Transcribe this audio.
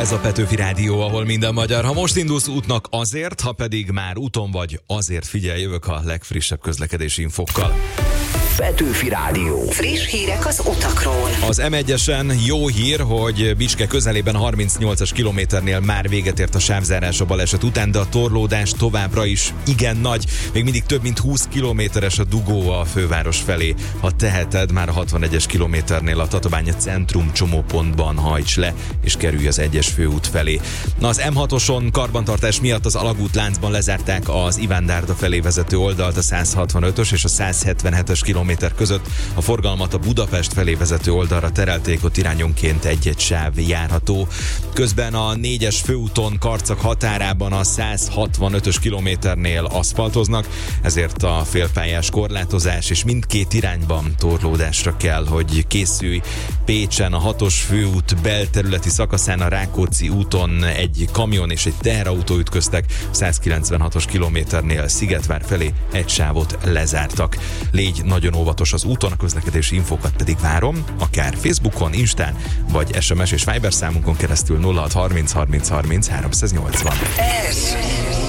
Ez a Petőfi Rádió, ahol minden magyar. Ha most indulsz útnak azért, ha pedig már úton vagy, azért figyelj, jövök a legfrissebb közlekedési infokkal. Petőfi Rádió. Friss hírek az utakról. Az M1-esen jó hír, hogy Bicske közelében a 38-as kilométernél már véget ért a sávzárás a baleset után, de a torlódás továbbra is igen nagy. Még mindig több mint 20 kilométeres a dugó a főváros felé. Ha teheted, már a 61-es kilométernél a Tatabánya centrum csomópontban hajts le, és kerülj az 1-es főút felé. Na, az M6-oson karbantartás miatt az Alagút láncban lezárták az Iván Dárda felé vezető oldalt, a 165-ös és a 177-es kilométer között. A forgalmat a Budapest felé vezető oldalra terelték, ott irányonként egy-egy sáv járható. Közben a 4-es főúton Karcag határában a 165-ös kilométernél aszfaltoznak, ezért a félpályás korlátozás és mindkét irányban torlódásra kell, hogy készülj. Pécsen a 6-os főút belterületi szakaszán a Rákóczi úton egy kamion és egy teherautó ütköztek, 196-os kilométernél Szigetvár felé egy sávot lezártak. Légy nagyon óvatos az úton, a közlekedési infókat pedig várom, akár Facebookon, Instán, vagy SMS és Viber számunkon keresztül 0630 30 30 380. Ez